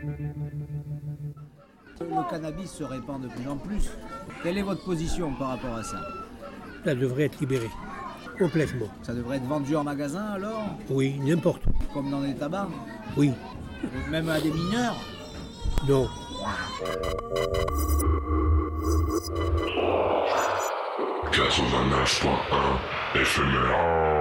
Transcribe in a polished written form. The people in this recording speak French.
Le cannabis se répand de plus en plus. Quelle est votre position par rapport à ça? Ça devrait être libéré, complètement. Ça devrait être vendu en magasin alors? Oui, n'importe où. Comme dans les tabacs? Oui, Même à des mineurs? non. 89.1 éphémère.